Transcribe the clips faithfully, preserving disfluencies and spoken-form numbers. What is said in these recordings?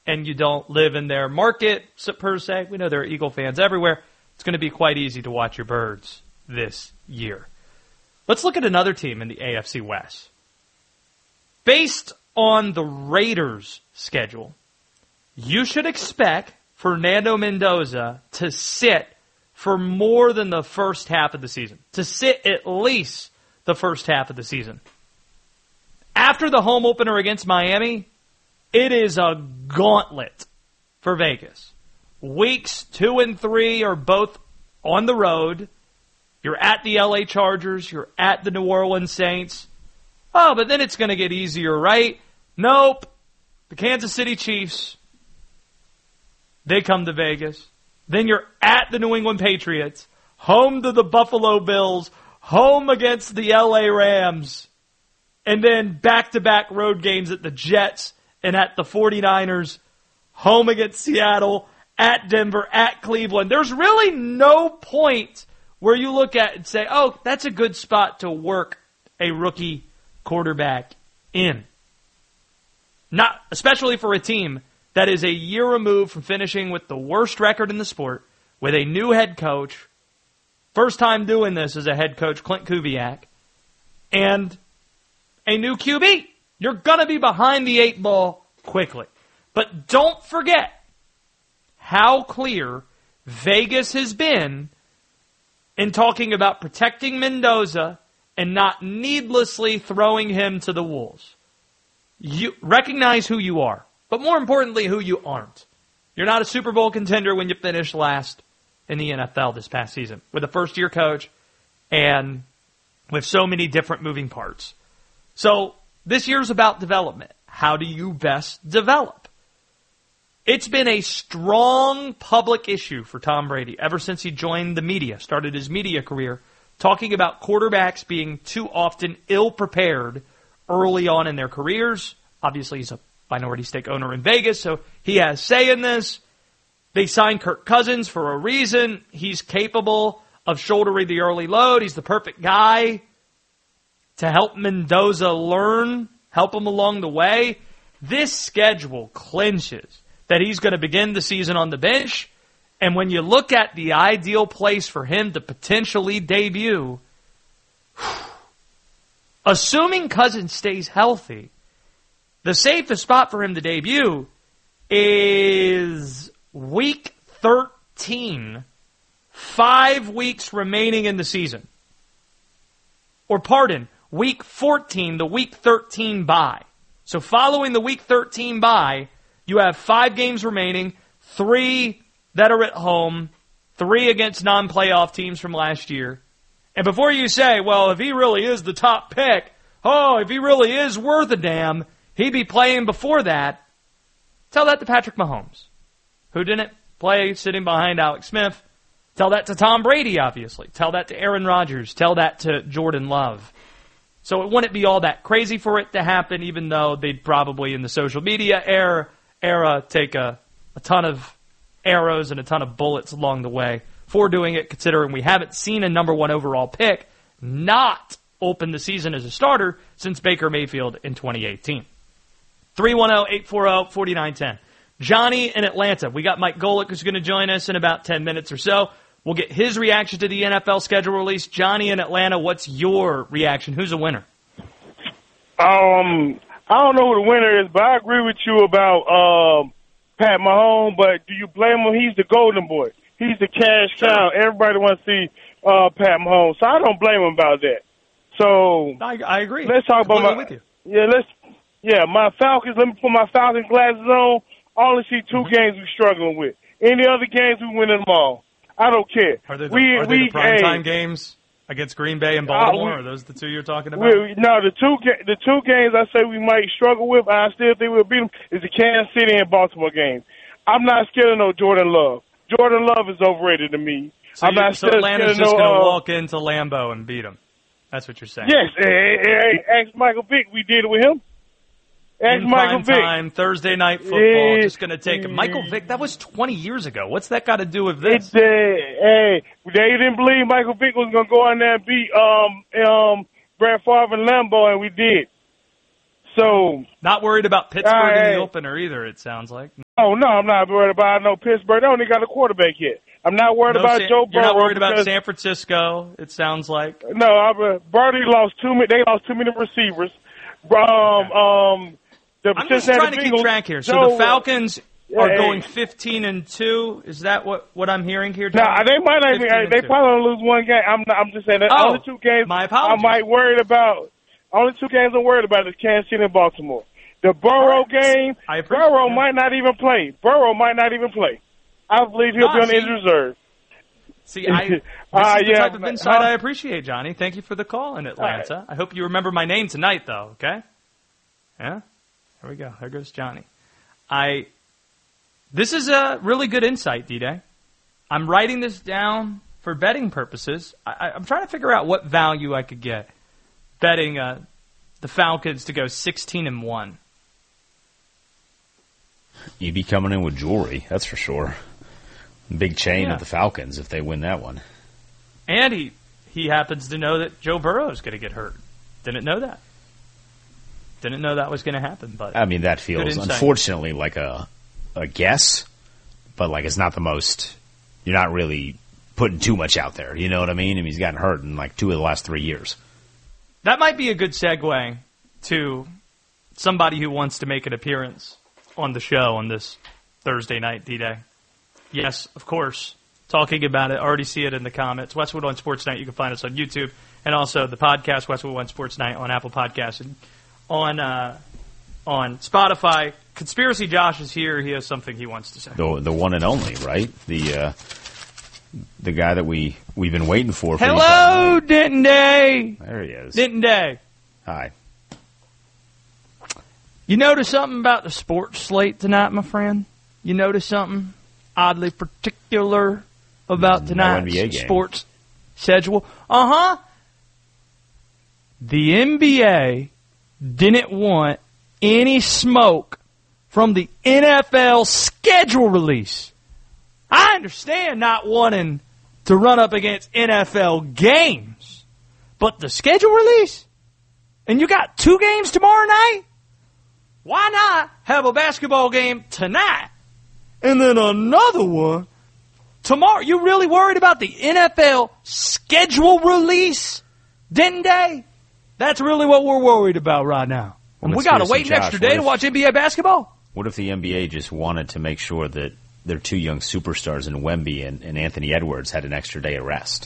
and you don't live in their market per se, we know there are Eagle fans everywhere, it's going to be quite easy to watch your Birds this year. Let's look at another team in the A F C West. Based on the Raiders' schedule, you should expect Fernando Mendoza to sit for more than the first half of the season, to sit at least the first half of the season. After the home opener against Miami, it is a gauntlet for Vegas. Weeks two and three are both on the road. You're at the L A Chargers. You're at the New Orleans Saints. Oh, but then it's going to get easier, right? Nope. The Kansas City Chiefs, they come to Vegas. Then you're at the New England Patriots, home to the Buffalo Bills, home against the L A Rams, and then back-to-back road games at the Jets and at the 49ers, home against Seattle, at Denver, at Cleveland. There's really no point where you look at it and say, oh, that's a good spot to work a rookie quarterback in. Not, especially for a team that is a year removed from finishing with the worst record in the sport, with a new head coach, first time doing this as a head coach, Clint Kubiak, and a new Q B. You're going to be behind the eight ball quickly. But don't forget how clear Vegas has been in talking about protecting Mendoza and not needlessly throwing him to the wolves. You recognize who you are, but more importantly, who you aren't. You're not a Super Bowl contender when you finish last in the N F L this past season with a first-year coach and with so many different moving parts. So this year's about development. How do you best develop? It's been a strong public issue for Tom Brady ever since he joined the media, started his media career, talking about quarterbacks being too often ill-prepared early on in their careers. Obviously, he's a minority stake owner in Vegas, so he has say in this. They signed Kirk Cousins for a reason. He's capable of shouldering the early load. He's the perfect guy to help Mendoza learn, help him along the way. This schedule clinches that he's going to begin the season on the bench. And when you look at the ideal place for him to potentially debut, assuming Cousins stays healthy, the safest spot for him to debut is week thirteen, five weeks remaining in the season. Or pardon, week fourteen, the week thirteen bye. So following the week thirteen bye, you have five games remaining, three that are at home, three against non-playoff teams from last year. And before you say, well, if he really is the top pick, oh, if he really is worth a damn, he'd be playing before that, tell that to Patrick Mahomes, who didn't play sitting behind Alex Smith. Tell that to Tom Brady, obviously. Tell that to Aaron Rodgers. Tell that to Jordan Love. So it wouldn't be all that crazy for it to happen, even though they'd probably, in the social media era, era take a, a ton of arrows and a ton of bullets along the way for doing it, considering we haven't seen a number one overall pick not open the season as a starter since Baker Mayfield in twenty eighteen. three one zero, eight four zero, four nine one zero. Johnny in Atlanta. We got Mike Golick who's going to join us in about ten minutes or so. We'll get his reaction to the N F L schedule release. Johnny in Atlanta, what's your reaction? Who's a winner? Um, I don't know who the winner is, but I agree with you about um, Pat Mahomes. But do you blame him? He's the golden boy. He's the cash cow. Everybody wants to see uh, Pat Mahomes, so I don't blame him about that. So I, I agree. Let's talk about my. With you. Yeah, let's. Yeah, my Falcons. Let me put my Falcon glasses on. I only see two mm-hmm. games we're struggling with. Any other games, we win them all. I don't care. Are they the, we, are they we, the primetime hey, games against Green Bay and Baltimore? Uh, we, are those the two you're talking about? We, no, the two the two games I say we might struggle with, I still think we'll beat them, is the Kansas City and Baltimore game. I'm not scared of no Jordan Love. Jordan Love is overrated to me. So, I'm you, not so Atlanta's no, just going to uh, walk into Lambeau and beat them. That's what you're saying. Yes. Hey, hey, hey, ask Michael Vick. We did it with him. Ask In Michael prime Vick. time, Thursday night football, yeah, just going to take him. Michael Vick, that was twenty years ago. What's that got to do with this? It's, uh, hey, they didn't believe Michael Vick was going to go in there and beat um, um, Brett Favre and Lambeau, and we did. So not worried about Pittsburgh uh, in the opener either. It sounds like. Oh no, I'm not worried about no Pittsburgh. They only got a quarterback yet. I'm not worried no, about San, Joe Burrow. You're not worried because, about San Francisco. It sounds like. No, I'm, uh, Birdie lost too many. They lost too many receivers. Um, okay. um, the I'm just trying to Bengals, keep track here. So Joe, the Falcons are yeah, going fifteen and two. Is that what, what I'm hearing here? No, nah, they might not even. They probably gonna lose one game. I'm not, I'm just saying that oh, only two games. My apologies. I might worried about. Only two games I'm worried about is Kansas City and Baltimore. The Burrow right. game, Burrow that. might not even play. Burrow might not even play. I believe he'll ah, be on the injured reserve. See, I, this uh, is the yeah, type of insight huh? I appreciate, Johnny. Thank you for the call in Atlanta. Right. I hope you remember my name tonight, though, okay? Yeah? There we go. There goes Johnny. I. This is a really good insight, D-Day. I'm writing this down for betting purposes. I, I'm trying to figure out what value I could get betting uh, the Falcons to go sixteen and one. You'd be coming in with jewelry, that's for sure. Big chain yeah. of the Falcons if they win that one. And he, he happens to know that Joe Burrow is going to get hurt. Didn't know that. Didn't know that was going to happen. But I mean, that feels, unfortunately, like a a guess, but like it's not the most, you're not really putting too much out there. You know what I mean? I mean, he's gotten hurt in like two of the last three years. That might be a good segue to somebody who wants to make an appearance on the show on this Thursday night, D-Day. Yes, of course. Talking about it. Already see it in the comments. Westwood One Sports Night. You can find us on YouTube. And also the podcast, Westwood One Sports Night, on Apple Podcasts and on uh, on Spotify. Conspiracy Josh is here. He has something he wants to say. The, the one and only, right? The uh, the guy that we, we've been waiting for. for Hello, Denton Day. There he is. Denton Day. Hi. You notice something about the sports slate tonight, my friend? You notice something oddly particular about tonight's no sports schedule? Uh-huh. The N B A didn't want any smoke from the N F L schedule release. I understand not wanting to run up against N F L games, but the schedule release? And you got two games tomorrow night? Why not have a basketball game tonight and then another one tomorrow? You really worried about the N F L schedule release, Denton Day? That's really what we're worried about right now. And we got to wait an extra day to watch N B A basketball? What if the N B A just wanted to make sure that their two young superstars in Wemby and, and Anthony Edwards had an extra day of rest?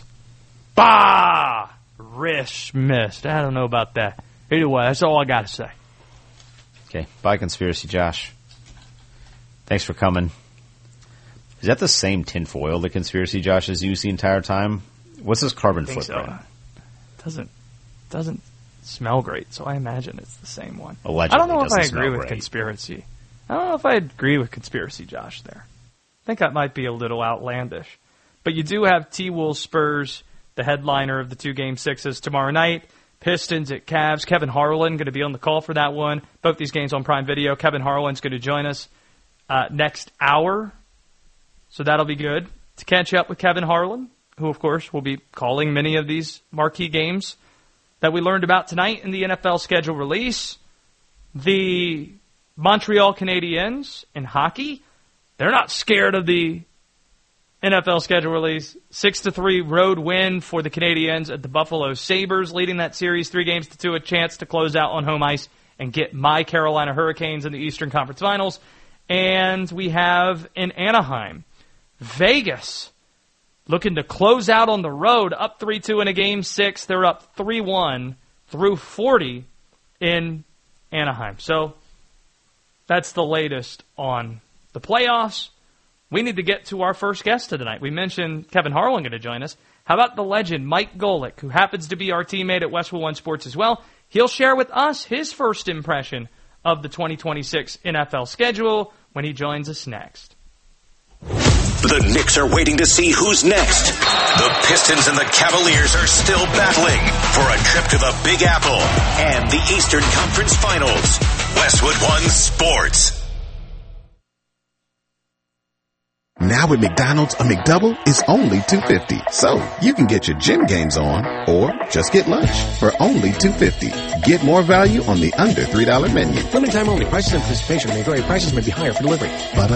Bah! Wrist missed. I don't know about that. Either way, that's all I got to say. Okay. Bye, Conspiracy Josh. Thanks for coming. Is that the same tinfoil that Conspiracy Josh has used the entire time? What's his carbon footprint? So. Doesn't doesn't smell great, so I imagine it's the same one. Allegedly, I don't know if I agree with great. Conspiracy. I don't know if I agree with Conspiracy Josh there. I think that might be a little outlandish. But you do have T-Wolves Spurs, the headliner of the two game sixes tomorrow night. Pistons at Cavs. Kevin Harlan going to be on the call for that one. Both these games on Prime Video. Kevin Harlan's going to join us uh, next hour. So that'll be good to catch up with Kevin Harlan, who, of course, will be calling many of these marquee games that we learned about tonight in the N F L schedule release. The Montreal Canadiens in hockey, they're not scared of the N F L schedule release. six to three road win for the Canadiens at the Buffalo Sabres, leading that series three games to two, a chance to close out on home ice and get my Carolina Hurricanes in the Eastern Conference Finals. And we have in Anaheim, Vegas, looking to close out on the road, up three two in a game six. They're up three one through forty in Anaheim. So that's the latest on the playoffs. We need to get to our first guest tonight. We mentioned Kevin Harlan going to join us. How about the legend Mike Golic, who happens to be our teammate at Westwood One Sports as well? He'll share with us his first impression of the twenty twenty-six N F L schedule when he joins us next. The Knicks are waiting to see who's next. The Pistons and the Cavaliers are still battling for a trip to the Big Apple and the Eastern Conference Finals. Westwood One Sports. Now at McDonald's, a McDouble is only two fifty. So you can get your gym games on or just get lunch for only two fifty. Get more value on the under three dollar menu. Limited time only. Prices and participation may vary. Prices may be higher for delivery. But